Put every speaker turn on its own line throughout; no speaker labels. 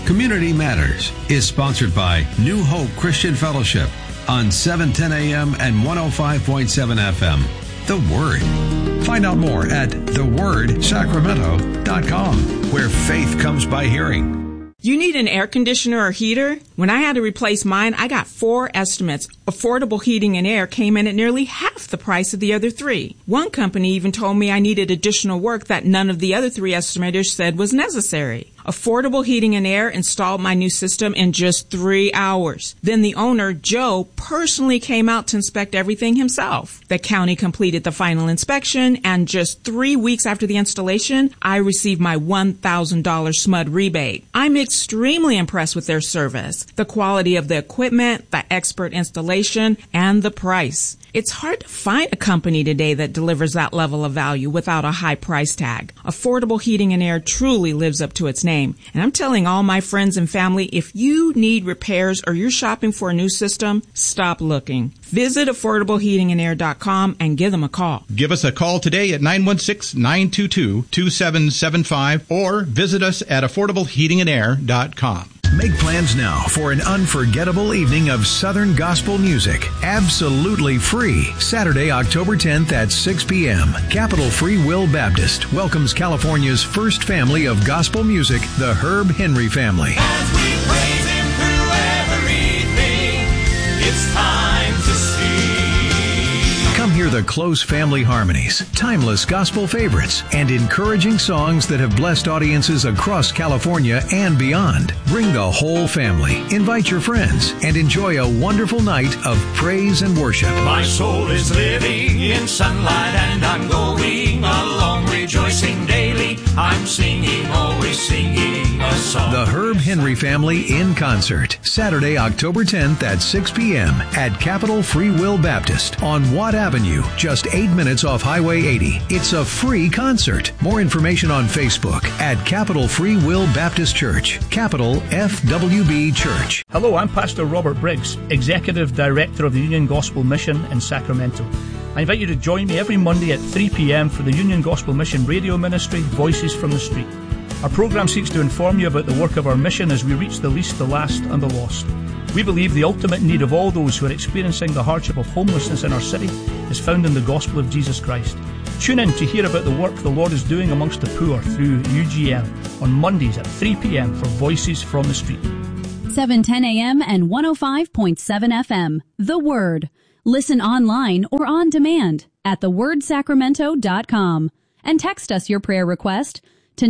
Community Matters is sponsored by New Hope Christian Fellowship on 710 AM and 105.7 FM. The Word. Find out more at thewordsacramento.com, where faith comes by hearing.
You need an air conditioner or heater? When I had to replace mine, I got 4 estimates. Affordable Heating and Air came in at nearly half the price of the other 3. One company even told me I needed additional work that none of the other 3 estimators said was necessary. Affordable Heating and Air installed my new system in just 3 hours. Then the owner, Joe, personally came out to inspect everything himself. The county completed the final inspection, and just 3 weeks after the installation, I received my $1,000 SMUD rebate. I'm extremely impressed with their service, the quality of the equipment, the expert installation, and the price. It's hard to find a company today that delivers that level of value without a high price tag. Affordable Heating and Air truly lives up to its name. And I'm telling all my friends and family, if you need repairs or you're shopping for a new system, stop looking. Visit affordableheatingandair.com and give them a call.
Give us a call today at 916-922-2775 or visit us at affordableheatingandair.com.
Make plans now for an unforgettable evening of Southern gospel music. Absolutely free. Saturday, October 10th at 6 p.m. Capital Free Will Baptist welcomes California's first family of gospel music, the Herb Henry family.
As we praise Him through everything, it's time to sing.
Come hear the close family harmonies, timeless gospel favorites, and encouraging songs that have blessed audiences across California and beyond. Bring the whole family, invite your friends, and enjoy a wonderful night of praise and worship.
My soul is living in sunlight and I'm going along, rejoicing daily. I'm singing, always singing a song.
The Herb Henry family in concert, Saturday, October 10th at 6 p.m. at Capital Free Will Baptist on Watt Avenue, just 8 minutes off Highway 80. It's a free concert. More information on Facebook at Capital Free Will Baptist Church, Capital FWB Church.
Hello, I'm Pastor Robert Briggs, Executive Director of the Union Gospel Mission in Sacramento. I invite you to join me every Monday at 3 p.m. for the Union Gospel Mission radio ministry, Voices from the Street. Our program seeks to inform you about the work of our mission as we reach the least, the last, and the lost. We believe the ultimate need of all those who are experiencing the hardship of homelessness in our city is found in the gospel of Jesus Christ. Tune in to hear about the work the Lord is doing amongst the poor through UGM on Mondays at 3 p.m. for Voices from the Street.
710 a.m. and 105.7 FM. The Word. Listen online or on demand at thewordsacramento.com and text us your prayer request to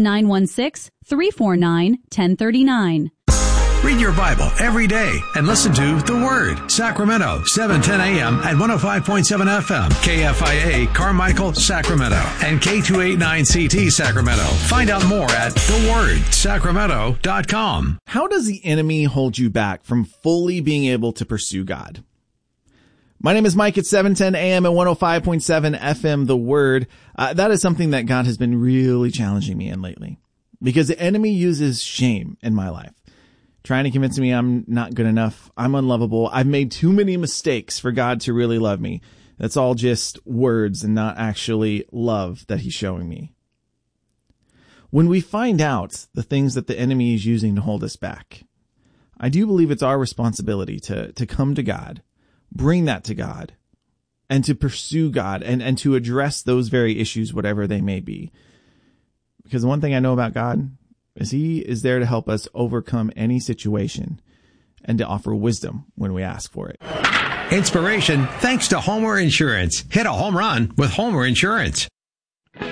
916-349-1039.
Read your Bible every day and listen to The Word. Sacramento, 710 a.m. and 105.7 FM. KFIA, Carmichael, Sacramento. And K289CT, Sacramento. Find out more at thewordsacramento.com.
How does the enemy hold you back from fully being able to pursue God? My name is Mike at 710 AM and 105.7 FM, The Word. That is something that God has been really challenging me in lately. Because the enemy uses shame in my life. Trying to convince me I'm not good enough, I'm unlovable, I've made too many mistakes for God to really love me. That's all just words and not actually love that He's showing me. When we find out the things that the enemy is using to hold us back, I do believe it's our responsibility to come to God, bring that to God, and to pursue God and to address those very issues, whatever they may be. Because the one thing I know about God is He is there to help us overcome any situation and to offer wisdom when we ask for it.
Inspiration thanks to Homer Insurance. Hit a home run with Homer Insurance.